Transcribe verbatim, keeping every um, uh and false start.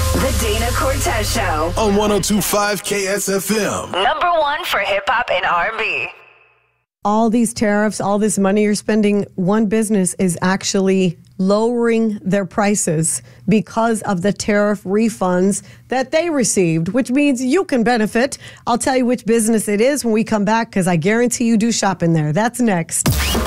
The Dana Cortez Show. On one oh two point five K S F M. Number one for hip-hop and R and B. All these tariffs, all this money you're spending, one business is actually lowering their prices because of the tariff refunds that they received, which means you can benefit. I'll tell you which business it is when we come back, because I guarantee you do shop in there. That's next.